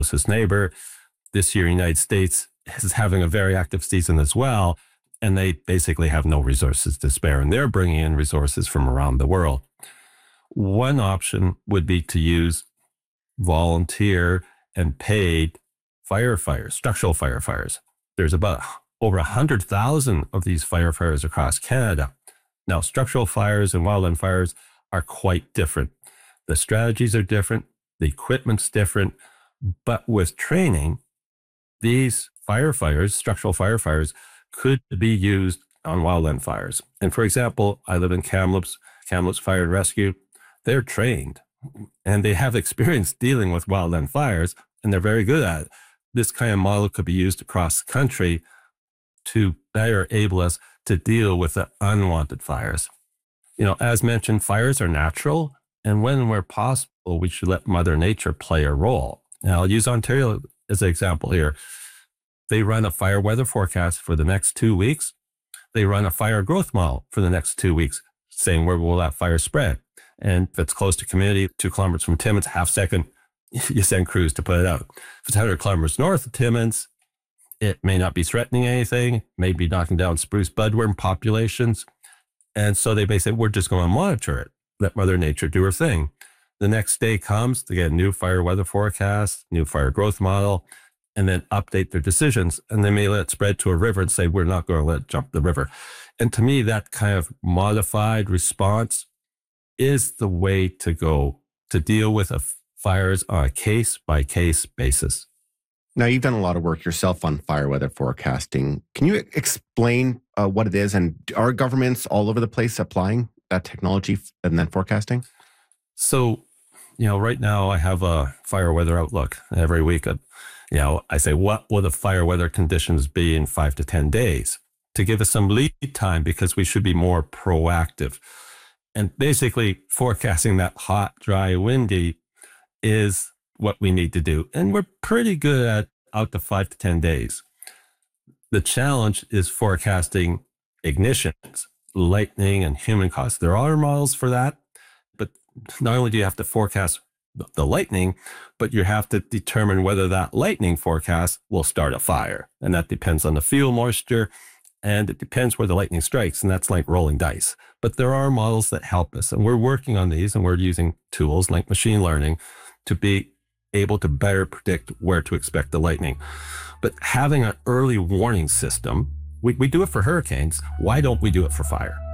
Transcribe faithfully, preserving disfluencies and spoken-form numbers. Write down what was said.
closest neighbor. This year, United States is having a very active season as well, and they basically have no resources to spare, and they're bringing in resources from around the world. One option would be to use volunteer and paid firefighters, structural firefighters. There's about over one hundred thousand of these firefighters across Canada. Now, structural fires and wildland fires are quite different. The strategies are different, the equipment's different, but with training, these firefighters, structural firefighters, could be used on wildland fires. And for example, I live in Kamloops, Kamloops Fire and Rescue. They're trained and they have experience dealing with wildland fires, and they're very good at it. This kind of model could be used across the country to better enable us to deal with the unwanted fires. You know, as mentioned, fires are natural, and when we're possible, we should let Mother Nature play a role. Now, I'll use Ontario as an example here. They run a fire weather forecast for the next two weeks. They run a fire growth model for the next two weeks, saying where will that fire spread. And if it's close to community, two kilometers from Timmins, half second, you send crews to put it out. If it's one hundred kilometers north of Timmins, it may not be threatening anything, may be knocking down spruce budworm populations. And so they basically, we're just going to monitor it, let Mother Nature do her thing. The next day comes, they get a new fire weather forecast, new fire growth model, and then update their decisions. And they may let it spread to a river and say, we're not going to let it jump the river. And to me, that kind of modified response is the way to go to deal with a fires on a case-by-case basis. Now, you've done a lot of work yourself on fire weather forecasting. Can you explain uh, what it is, and are governments all over the place applying that technology and then forecasting? So, you know, right now I have a fire weather outlook every week. You know, I say, what will the fire weather conditions be in five to ten days to give us some lead time, because we should be more proactive. And basically forecasting that hot, dry, windy is what we need to do. And we're pretty good at out to five to ten days. The challenge is forecasting ignitions, lightning, and human cause. There are models for that, but not only do you have to forecast the lightning, but you have to determine whether that lightning forecast will start a fire. And that depends on the fuel moisture, and it depends where the lightning strikes, and that's like rolling dice. But there are models that help us, and we're working on these, and we're using tools like machine learning to be able to better predict where to expect the lightning. But having an early warning system, we, we do it for hurricanes. Why don't we do it for fire?